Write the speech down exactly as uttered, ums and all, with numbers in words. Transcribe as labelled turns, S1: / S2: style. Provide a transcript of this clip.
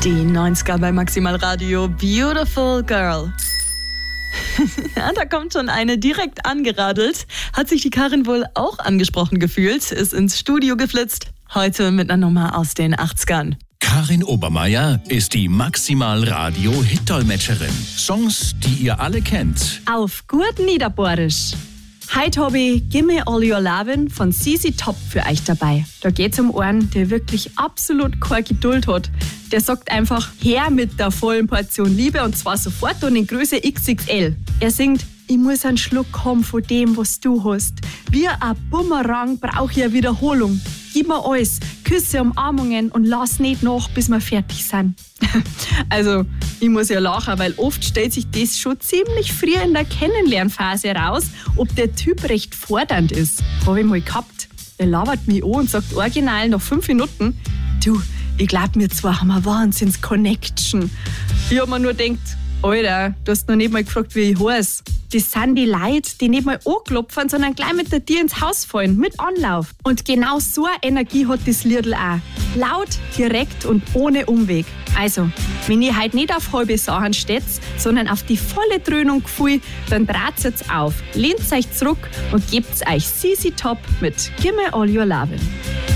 S1: Die neunziger bei Maximal Radio. Beautiful Girl. Ja, da kommt schon eine direkt angeradelt. Hat sich die Karin wohl auch angesprochen gefühlt, ist ins Studio geflitzt. Heute mit einer Nummer aus den achtzigern.
S2: Karin Obermeier ist die Maximal Radio Hitdolmetscherin. Songs, die ihr alle kennt.
S1: Auf gut Niederbohrisch. Heute habe ich Gimme All Your Lovin' von Z Z Top für euch dabei. Da geht's um einen, der wirklich absolut keine Geduld hat. Der sagt einfach, her mit der vollen Portion Liebe und zwar sofort und in Größe X X L. Er singt, ich muss einen Schluck haben von dem, was du hast. Wie ein Bumerang brauche ich eine Wiederholung. Gib mir alles, Küsse, Umarmungen und lass nicht nach, bis wir fertig sind. Also, ich muss ja lachen, weil oft stellt sich das schon ziemlich früh in der Kennenlernphase raus, ob der Typ recht fordernd ist. Habe ich mal gehabt. Er labert mich an und sagt original nach fünf Minuten, du, ich glaub, wir zwei haben eine Wahnsinns-Connection. Ich hab mir nur gedacht, Alter, du hast noch nicht mal gefragt, wie ich heiße. Das sind die Leute, die nicht mal anklopfen, sondern gleich mit der Tür ins Haus fallen, mit Anlauf. Und genau so eine Energie hat das Liedl auch. Laut, direkt und ohne Umweg. Also, wenn ihr heute nicht auf halbe Sachen steht, sondern auf die volle Dröhnung gefühlt, dann dreht's jetzt auf, lehnt euch zurück und gebt euch Z Z Top mit Gimme All Your Lovin'.